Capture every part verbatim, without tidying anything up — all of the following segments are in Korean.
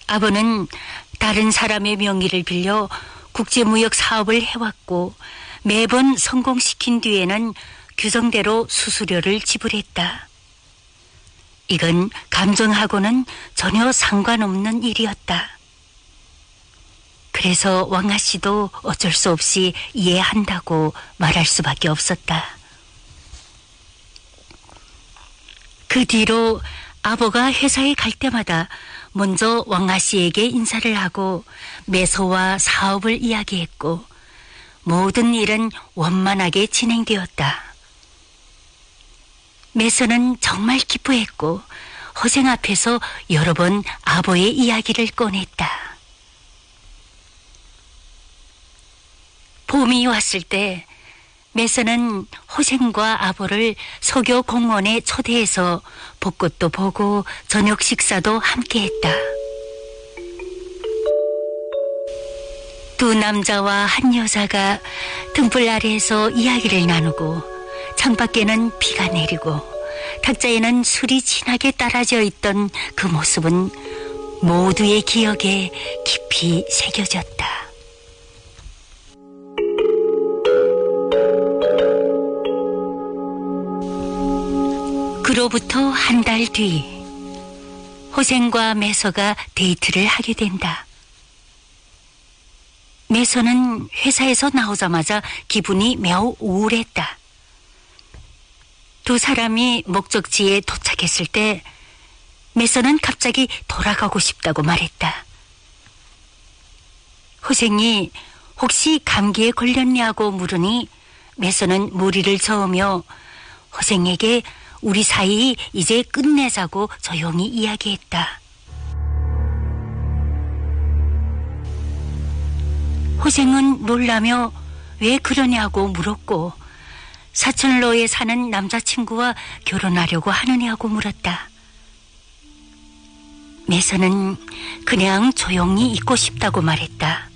아버는 다른 사람의 명의를 빌려 국제무역 사업을 해왔고 매번 성공시킨 뒤에는 규정대로 수수료를 지불했다. 이건 감정하고는 전혀 상관없는 일이었다. 그래서 왕아 씨도 어쩔 수 없이 이해한다고 말할 수밖에 없었다. 그 뒤로 아버가 회사에 갈 때마다 먼저 왕아 씨에게 인사를 하고 매소와 사업을 이야기했고 모든 일은 원만하게 진행되었다. 매소는 정말 기뻐했고 허생 앞에서 여러 번 아버의 이야기를 꺼냈다. 봄이 왔을 때 매소는 호생과 아버를 소교 공원에 초대해서 벚꽃도 보고 저녁 식사도 함께했다. 두 남자와 한 여자가 등불 아래에서 이야기를 나누고 창밖에는 비가 내리고 탁자에는 술이 진하게 따라져 있던 그 모습은 모두의 기억에 깊이 새겨졌다. 그로부터 한 달 뒤 호생과 매소가 데이트를 하게 된다. 매소는 회사에서 나오자마자 기분이 매우 우울했다. 두 사람이 목적지에 도착했을 때 매소는 갑자기 돌아가고 싶다고 말했다. 호생이 혹시 감기에 걸렸냐고 물으니 매소는 머리를 저으며 호생에게 우리 사이 이제 끝내자고 조용히 이야기했다. 호생은 놀라며 왜 그러냐고 물었고 사천로에 사는 남자친구와 결혼하려고 하느냐고 물었다. 매서는 그냥 조용히 있고 싶다고 말했다.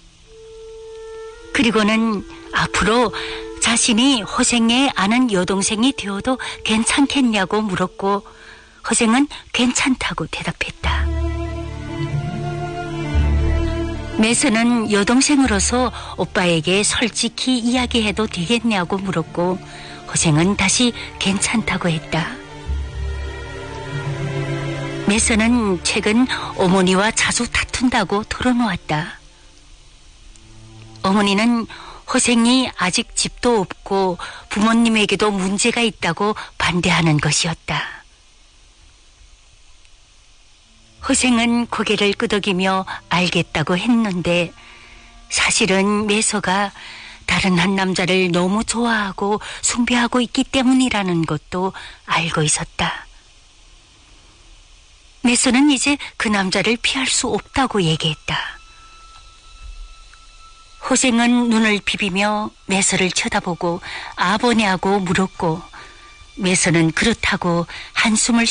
그리고는 앞으로 자신이 호생의 아는 여동생이 되어도 괜찮겠냐고 물었고 호생은 괜찮다고 대답했다. 매서는 여동생으로서 오빠에게 솔직히 이야기해도 되겠냐고 물었고 호생은 다시 괜찮다고 했다. 매서는 최근 어머니와 자주 다툰다고 털어놓았다. 어머니는 호생이 아직 집도 없고 부모님에게도 문제가 있다고 반대하는 것이었다. 호생은 고개를 끄덕이며 알겠다고 했는데 사실은 매서가 다른 한 남자를 너무 좋아하고 숭배하고 있기 때문이라는 것도 알고 있었다. 매서는 이제 그 남자를 피할 수 없다고 얘기했다. 호생은 눈을 비비며 매서를 쳐다보고 아버냐고 물었고 매서는 그렇다고 한숨을